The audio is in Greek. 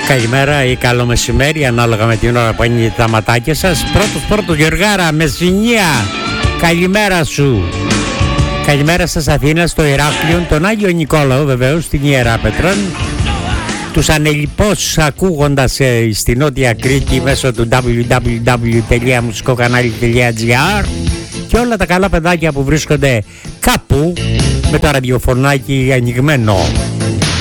Καλημέρα ή καλό μεσημέρι, ανάλογα με την ώρα που ανοίγετε τα ματάκια σας. Πρώτος Γεωργάρα, Μεσσηνία, καλημέρα σου. Καλημέρα σας Αθήνα, στο Ηράκλειο, τον Άγιο Νικόλαο βεβαίως, στην Ιεράπετρον. Τους ανελιπώς ακούγοντας στη Νότια Κρήτη μέσω του www.musikokanali.gr και όλα τα καλά παιδάκια που βρίσκονται κάπου με το ραδιοφωνάκι ανοιγμένο.